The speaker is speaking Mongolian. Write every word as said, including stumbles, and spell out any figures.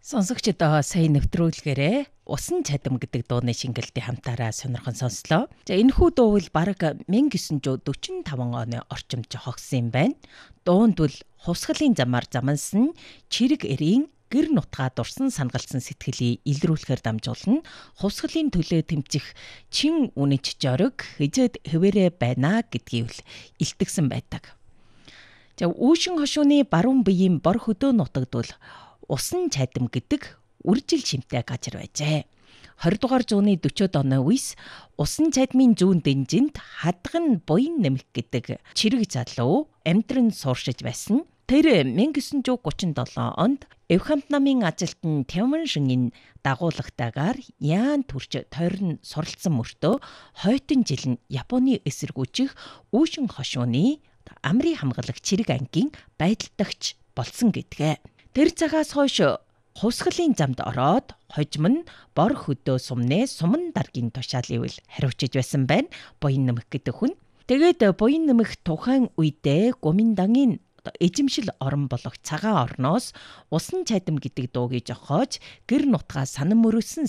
Сонсогчдоо сайн нэвтрүүлгээрээ усан чадам гэдэг дууны шингэлтийн хамтаараа сонирхон сонслоо. За энэхүү дуу бол бараг 천г девятьсот45 оны орчимд зохиогдсон юм байна. Дуунд бол хувсгалын замаар замансан чирэг эрийн гэр нутгаа дурсан санагалсан сэтгэлийг илрүүлэхээр дамжуулна. Хувсгалын төлөө тэмцэх чин үнэч жориг хизээд хэвээрээ байна гэдгийг л илтгэсэн байдаг. За үүшин хошууны баруун биеийн бор хөдөө нутагд бол усан чадам гэдэг үржил шимтэй газар байжээ. двадцать дугаар зууны дөрвөн оны үес усан чадмын зүүн дэнжинд хадган буян нэмэх гэдэг чирэг залуу амьдран сууршиж байсан. Тэр 천г девятьсот гуравчдаа седем онд Эвхамт намын ажилтан Тяман шингийн дагуулгатайгаар Яан төрч тойрон суралцсан мөртөө хойтон жил нь Японы эсэргүүцэх үүшин хошууны амрын хамгаалах чирэг ангийн байдалдагч болсон гэдгээ. Тэр цагаас хойш хувсгалын замд ороод хожим нь бор хөдөө сумны суман даргийн тушаалыг л хариуцж байсан байна. Буян нэмэх гэдэг хүн. Тэгээд буян нэмэх тухайн үедээ Гоминдангийн эзэмшил орон болох цагаан орноос усан чадам гэдэг дуугийг зохиож гэр нутгаа санан мөрөөсөн